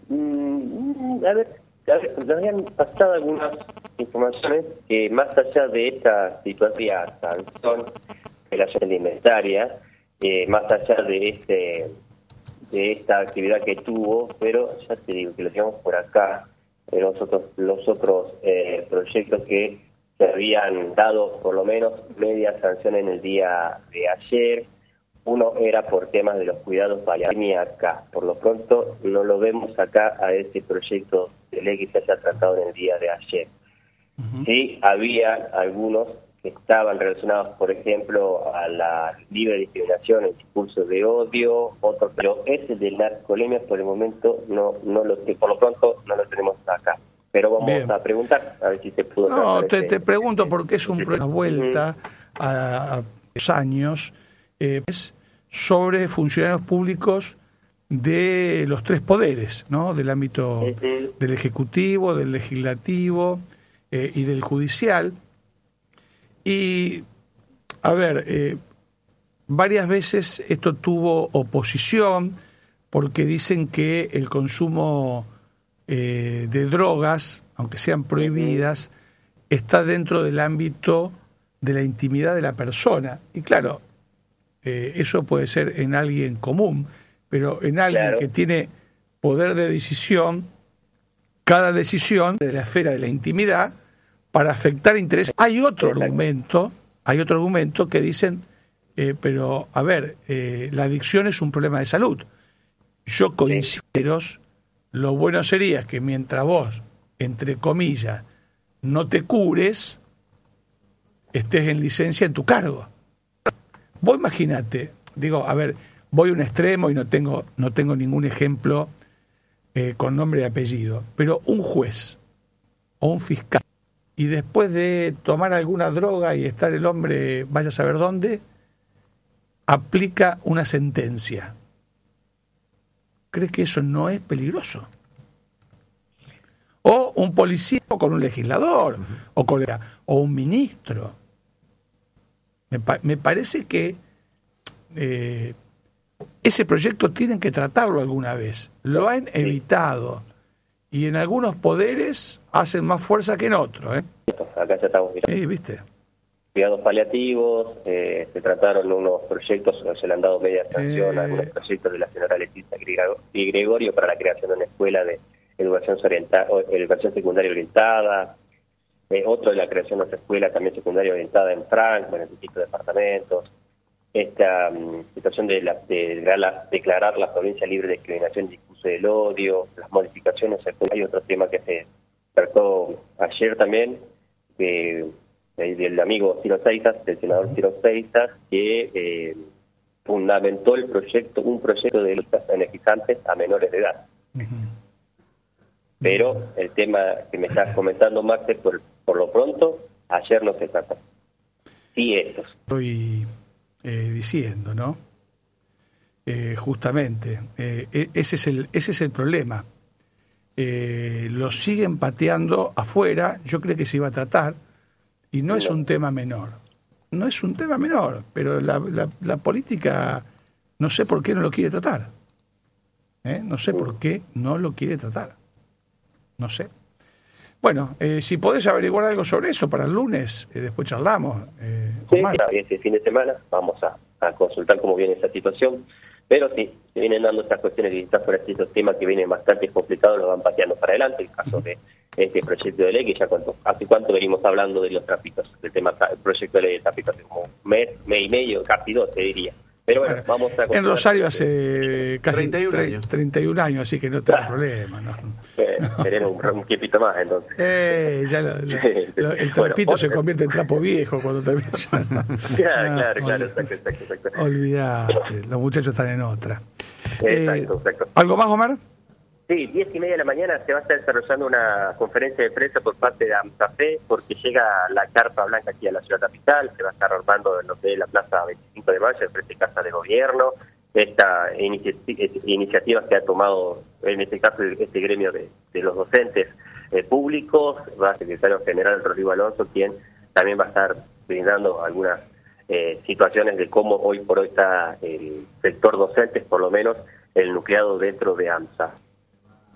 Nos habían pasado algunas informaciones que más allá de esta situación sanción de la ayuda alimentaria, más allá de esta actividad que tuvo, pero ya te digo que lo llevamos por acá, los otros proyectos que se habían dado por lo menos media sanción en el día de ayer. Uno era por temas de los cuidados paliativos acá. Por lo pronto no lo vemos acá a este proyecto de ley que se haya tratado en el día de ayer. Sí, había algunos que estaban relacionados, por ejemplo, a la libre discriminación, el discurso de odio, otros, pero ese de la alcoholemia por el momento por lo pronto no lo tenemos acá. Pero vamos a preguntar, a ver si se pudo... No, te pregunto porque es una vuelta a los años es sobre funcionarios públicos de los tres poderes, ¿no? Del ámbito del Ejecutivo, del Legislativo y del Judicial. Y, a ver, varias veces esto tuvo oposición porque dicen que el consumo de drogas, aunque sean prohibidas, está dentro del ámbito de la intimidad de la persona. Y claro, eso puede ser en alguien común, pero en alguien que tiene poder de decisión, cada decisión de la esfera de la intimidad para afectar intereses. Hay otro argumento que dicen, pero a ver, la adicción es un problema de salud. Yo coincido, lo bueno sería que mientras vos, entre comillas, no te cures, estés en licencia en tu cargo. Vos imaginate, digo, a ver, voy a un extremo y no tengo ningún ejemplo con nombre y apellido, pero un juez o un fiscal, y después de tomar alguna droga y estar el hombre, vaya a saber dónde, aplica una sentencia. ¿Crees que eso no es peligroso? O un policía con un legislador, o un ministro. Me parece que ese proyecto tienen que tratarlo alguna vez. Lo han evitado. Y en algunos poderes hacen más fuerza que en otros. Acá ya estamos mirando. ¿Viste? Cuidados paliativos, se trataron unos proyectos, se le han dado media sanción a algunos proyectos de la señora Leticia y Gregorio para la creación de una escuela de educación secundaria orientada, otro de la creación de otra escuela también secundaria orientada en Frank, en distintos departamentos, esta situación de declarar la provincia libre de discriminación y discurso del odio, las modificaciones. Hay otro tema que se trató ayer también, del amigo Ciro Seixas, del senador Ciro Seixas, que fundamentó un proyecto de listas energizantes a menores de edad. Pero el tema que me estás comentando, Max, por lo pronto, ayer no se trató. Sí, estos. Estoy diciendo, ¿no? Justamente, ese es el problema. Lo siguen pateando afuera, yo creo que se iba a tratar, y no es un tema menor. No es un tema menor, pero la política no sé por qué no lo quiere tratar. No sé por qué no lo quiere tratar. No sé. Bueno, si podés averiguar algo sobre eso para el lunes, después charlamos. Este fin de semana vamos a consultar cómo viene esa situación. Pero sí, se vienen dando estas cuestiones y estos temas que vienen bastante complicados, los van pateando para adelante. El caso de este proyecto de ley, que ya hace cuánto venimos hablando de los tráficos, del proyecto de ley de tráficos, como un mes y medio, casi 2, te diría. Pero bueno, vamos a... En Rosario hace casi 31 años, así que no te da problema, ¿no? Tenemos un tiempito más, entonces. Ya el trapito se convierte en trapo viejo cuando termina. Claro, exacto. Olvídate, los muchachos están en otra. Exacto. ¿Algo más, Omar? Sí, 10:30 de la mañana se va a estar desarrollando una conferencia de prensa por parte de AMSAFE, porque llega la carpa blanca aquí a la ciudad capital, se va a estar armando en lo que es la plaza 25 de mayo, frente a Casa de Gobierno. Esta iniciativa que ha tomado, en este caso, este gremio de los docentes públicos, va a ser el secretario general Rodrigo Alonso, quien también va a estar brindando algunas situaciones de cómo hoy por hoy está el sector docentes, por lo menos el nucleado dentro de AMSA.